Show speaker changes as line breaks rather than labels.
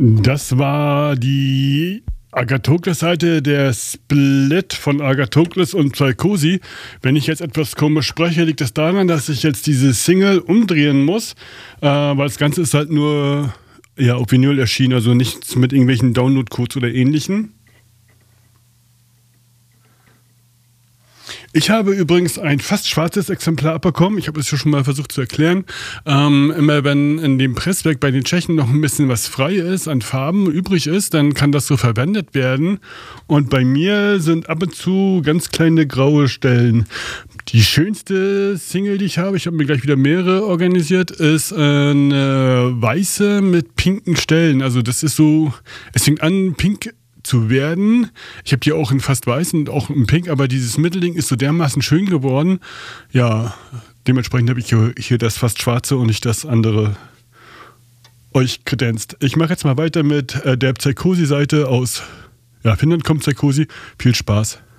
Das war die Agathokles-Seite, der Split von Agathokles und Psychosi. Wenn ich jetzt etwas komisch spreche, liegt das daran, dass ich jetzt diese Single umdrehen muss, weil das Ganze ist halt nur auf Vinyl erschienen, also nichts mit irgendwelchen Download-Codes oder ähnlichen. Ich habe übrigens ein fast schwarzes Exemplar abbekommen. Ich habe es ja schon mal versucht zu erklären. Immer wenn in dem Presswerk bei den Tschechen noch ein bisschen was frei ist, an Farben übrig ist, dann kann das so verwendet werden. Und bei mir sind ab und zu ganz kleine graue Stellen. Die schönste Single, die ich habe mir gleich wieder mehrere organisiert, ist eine weiße mit pinken Stellen. Also das ist so, es fängt an, pink zu werden. Ich habe die auch in fast weiß und auch in pink, aber dieses Mittelding ist so dermaßen schön geworden. Ja, dementsprechend habe ich hier das fast schwarze und nicht das andere euch kredenzt. Ich mache jetzt mal weiter mit der Psychosi-Seite aus Finnland kommt Psychosi. Viel Spaß.